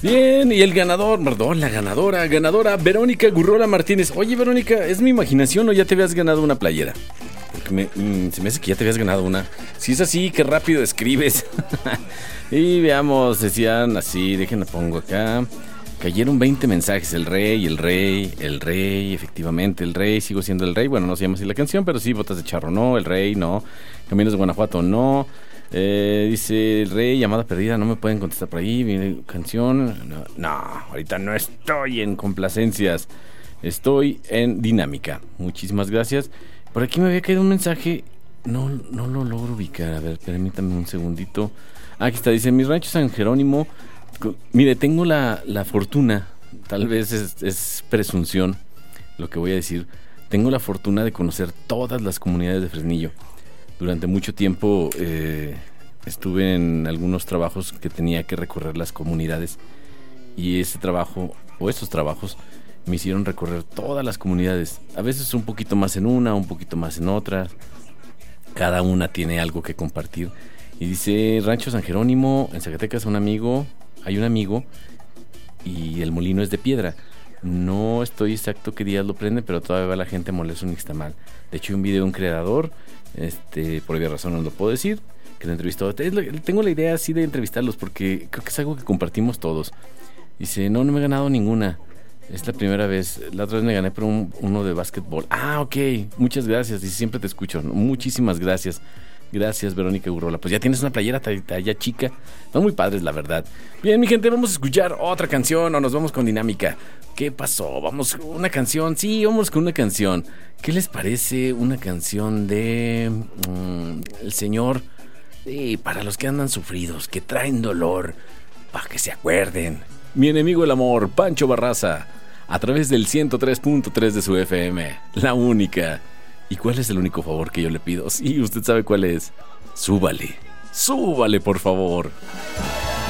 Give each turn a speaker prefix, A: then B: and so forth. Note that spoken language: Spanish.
A: Bien, y el ganador, perdón, la ganadora, Verónica Gurrola Martínez. Oye, Verónica, ¿es mi imaginación o ya te habías ganado una playera? Porque se me hace que ya te habías ganado una. Si es así, qué rápido escribes. Y veamos, decían así, déjenla pongo acá. Cayeron 20 mensajes, el rey, efectivamente, el rey, sigo siendo el rey. Bueno, no se llama así la canción, pero sí, Botas de Charro, no, el rey, no. Caminos de Guanajuato, no. Dice el rey, llamada perdida, no me pueden contestar por ahí. Viene canción, no, ahorita no estoy en complacencias, estoy en dinámica. Muchísimas gracias. Por aquí me había caído un mensaje, no lo logro ubicar. A ver, permítame un segundito. Aquí está, dice, mi rancho San Jerónimo. Mire, tengo la fortuna, tal vez es presunción lo que voy a decir. Tengo la fortuna de conocer todas las comunidades de Fresnillo. Durante mucho tiempo estuve en algunos trabajos que tenía que recorrer las comunidades, y ese trabajo o esos trabajos me hicieron recorrer todas las comunidades. A veces un poquito más en una, un poquito más en otra. Cada una tiene algo que compartir. Y dice Rancho San Jerónimo, en Zacatecas hay un amigo y el molino es de piedra. No estoy exacto qué días lo prende, pero todavía va la gente a molerse un nixtamal. De hecho, hay un video de un creador, por obvia razón no lo puedo decir, que lo entrevistó. Tengo la idea así de entrevistarlos porque creo que es algo que compartimos todos. Dice, no me he ganado ninguna. Es la primera vez. La otra vez me gané por uno de básquetbol. Ah, ok. Muchas gracias. Dice, siempre te escucho. Muchísimas gracias. Gracias, Verónica Gurrola. Pues ya tienes una playera talla chica. Son muy padres, la verdad. Bien, mi gente, vamos a escuchar otra canción o nos vamos con dinámica. ¿Qué pasó? ¿Vamos con una canción? Sí, vamos con una canción. ¿Qué les parece una canción de el señor? Sí, para los que andan sufridos, que traen dolor, para que se acuerden. Mi enemigo el amor, Pancho Barraza, a través del 103.3 de su FM, la única. ¿Y cuál es el único favor que yo le pido? Sí, usted sabe cuál es. Súbale, por favor.